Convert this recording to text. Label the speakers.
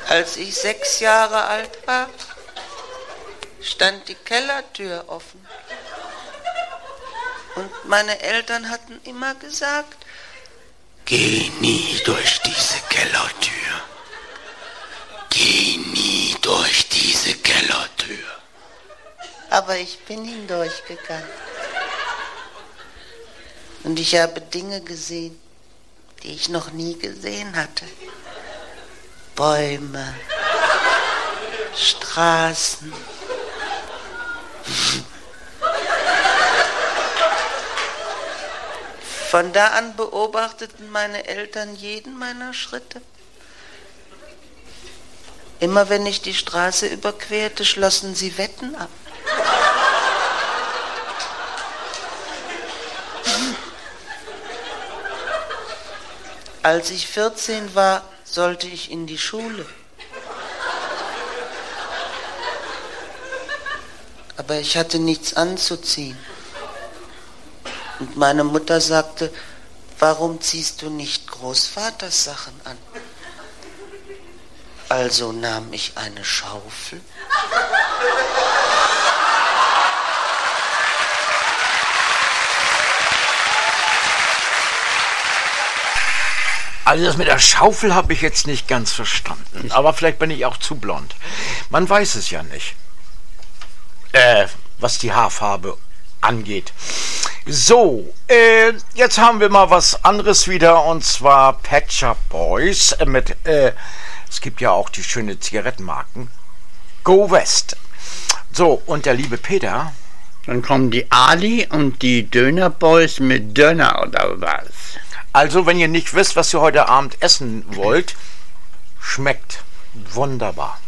Speaker 1: Als ich 6 Jahre alt war, stand die Kellertür offen. Und meine Eltern hatten immer gesagt, geh nie durch diese Kellertür. Geh nie durch diese Kellertür. Aber ich bin hindurchgegangen. Und ich habe Dinge gesehen, die ich noch nie gesehen hatte. Bäume, Straßen. Von da an beobachteten meine Eltern jeden meiner Schritte. Immer wenn ich die Straße überquerte, schlossen sie Wetten ab. Als ich 14 war, sollte ich in die Schule. Aber ich hatte nichts anzuziehen. Und meine Mutter sagte, warum ziehst du nicht Großvaters Sachen an? Also nahm ich eine Schaufel.
Speaker 2: Also das mit der Schaufel habe ich jetzt nicht ganz verstanden. Aber vielleicht bin ich auch zu blond. Man weiß es ja nicht. Was die Haarfarbe angeht. So, jetzt haben wir mal was anderes wieder. Und zwar Pet Shop Boys mit, es gibt ja auch die schönen Zigarettenmarken. Go West. So, und der liebe Peter.
Speaker 3: Dann kommen die Ali und die Döner Boys mit Döner oder was?
Speaker 2: Also, wenn ihr nicht wisst, was ihr heute Abend essen wollt, schmeckt wunderbar.